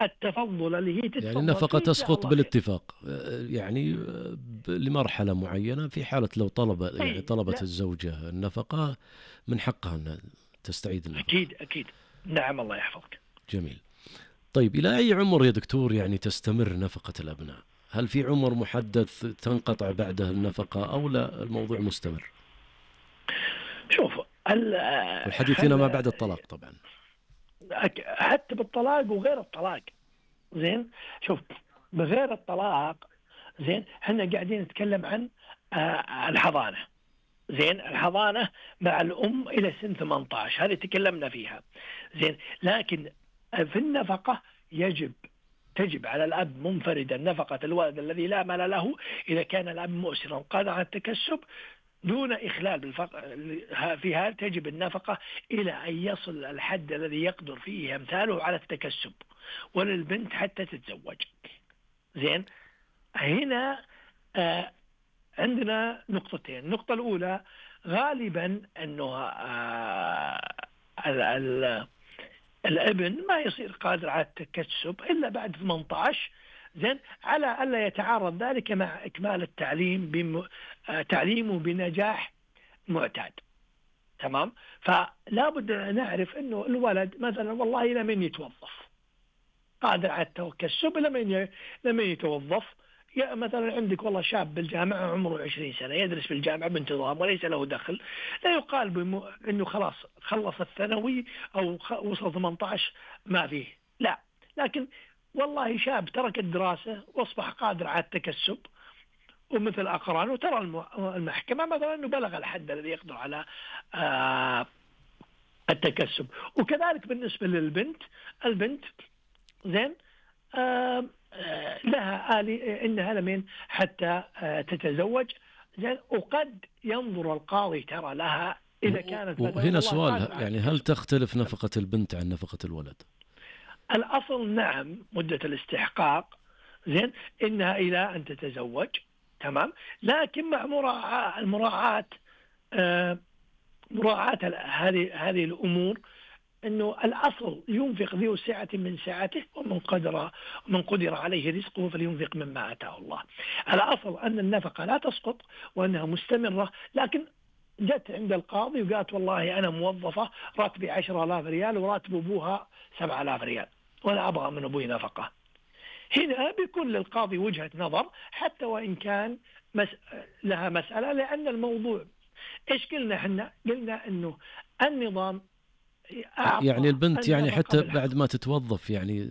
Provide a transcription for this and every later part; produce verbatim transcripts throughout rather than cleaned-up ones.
التفضل اللي هي يعني تتفضل النفقة فيه إن شاء تسقط الله خير. بالاتفاق، آه، يعني آه، ب- لمرحلة معينة، في حالة لو طلب يعني أي طلبت لا، الزوجة النفقة من حقها أن تستعيد النفقة. أكيد أكيد. نعم الله يحفظك. جميل. طيب إلى أي عمر يا دكتور يعني تستمر نفقة الأبناء؟ هل في عمر محدد تنقطع بعده النفقة أو لا الموضوع مستمر؟ شوف ال والحديث هنا ما خل بعد الطلاق طبعا. أك- حتى بالطلاق وغير الطلاق. زين. شوف، بغير الطلاق، زين، احنا قاعدين نتكلم عن آه، الحضانة. زين، الحضانة مع الأم إلى سن ثمانية عشر، هذه تكلمنا فيها. زين. لكن في النفقة يجب تجب على الأب منفردا نفقة الولد الذي لا مال له، إذا كان الأب مؤسرا قادر على التكسب دون إخلال بالفق... في هذا تجب النفقة إلى أن يصل الحد الذي يقدر فيه أمثاله على التكسب، وللبنت حتى تتزوج. زين. هنا آه عندنا نقطتين. النقطة الأولى، غالبا أنه آه ال ال الابن ما يصير قادر على التكسب إلا بعد ثمانية عشر. زين، على ألا يتعارض ذلك مع إكمال التعليم بم... آه، تعليمه بنجاح معتاد. تمام. فلا بد أن نعرف أنه الولد مثلا والله لمن يتوظف قادر على التكسب، لمن لمن يتوظف. يا مثلا عندك والله شاب بالجامعة عمره عشرين سنة يدرس في الجامعة بانتظام وليس له دخل، لا يقال بم... أنه خلاص خلص الثانوي أو خ... وصل ثمانية عشر ما فيه، لا. لكن والله شاب ترك الدراسة وأصبح قادر على التكسب ومثل أقرانه، ترى الم... المحكمة مثلا أنه بلغ الحد الذي يقدر على آه التكسب. وكذلك بالنسبة للبنت، البنت زين آه آه لها آلي إنها لمن حتى آه تتزوج. زين. وقد ينظر القاضي ترى لها إذا كانت مثلا وهنا والله سؤال، قادرة على يعني هل التكسب. تختلف نفقة البنت عن نفقة الولد؟ الأصل نعم مدة الاستحقاق، زين، إنها إلى أن تتزوج. تمام. لكن مع مراعاة المراعاة آه مراعاة هذه هذه الأمور، انه الاصل ينفق ذو سعة من سعته، ومن قدر من قدر عليه رزقه فلينفق مما اتاه الله. الاصل ان النفقة لا تسقط وانها مستمرة. لكن جت عند القاضي وقالت والله انا موظفة راتبي عشرة آلاف ريال وراتب ابوها سبعة آلاف ريال وانا ابغى من ابوي نفقة، هنا بيكون للقاضي وجهة نظر حتى وان كان مس... لها مسألة. لان الموضوع ايش قلنا احنا؟ قلنا انه النظام يعني أعطى البنت يعني النفقة حتى بالحق. بعد ما تتوظف يعني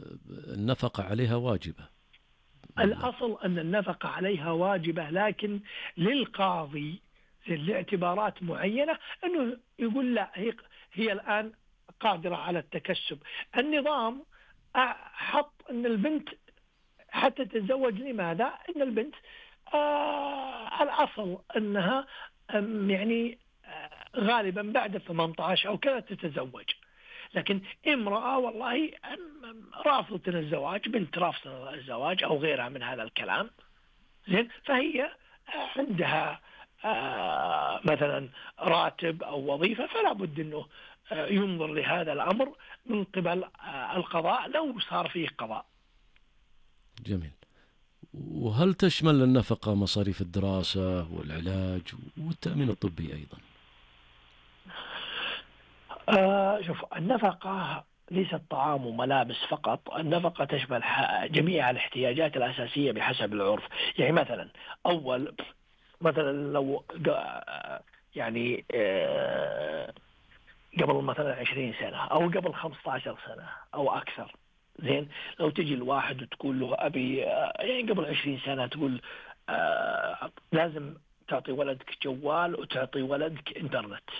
النفقة عليها واجبة ولا؟ الأصل أن النفقة عليها واجبة، لكن للقاضي لاعتبارات معينة أنه يقول لا، هي, هي الآن قادرة على التكسب. النظام حط أن البنت حتى تتزوج. لماذا؟ أن البنت آه الأصل أنها يعني آه غالبا بعد ثمانية عشر أو كذا تتزوج. لكن امرأة والله رافضة الزواج، بنت رافضة الزواج أو غيرها من هذا الكلام، زين، فهي عندها آه مثلا راتب أو وظيفة، فلا بد أنه آه ينظر لهذا الأمر من قبل آه القضاء لو صار فيه قضاء. جميل. وهل تشمل النفقة مصاريف الدراسة والعلاج والتأمين الطبي أيضا؟ آه شوف، النفقة ليست طعام وملابس فقط، النفقة تشمل جميع الاحتياجات الأساسية بحسب العرف. يعني مثلا أول مثلا لو يعني آه قبل مثلا عشرين سنة أو قبل خمسة عشر سنة أو أكثر، زين، لو تجي الواحد وتقول له أبي يعني قبل عشرين سنة تقول آه لازم تعطي ولدك جوال وتعطي ولدك إنترنت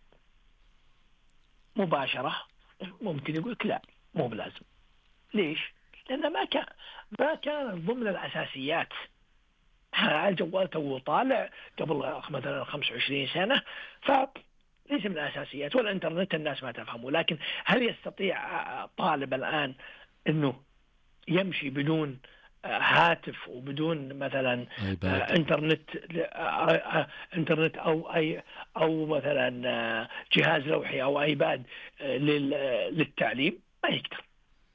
مباشرة، ممكن يقول لك لا مو بلازم. ليش؟ لأن ما كان ما كان ضمن الأساسيات. الجوال تو طالع قبل مثلا خمسة وعشرين سنة، فليس من الأساسيات. والإنترنت الناس ما تفهمه. لكن هل يستطيع طالب الآن أنه يمشي بدون هاتف وبدون مثلا ايباد. انترنت انترنت او اي او مثلا جهاز لوحي او ايباد للتعليم؟ ما يقدر.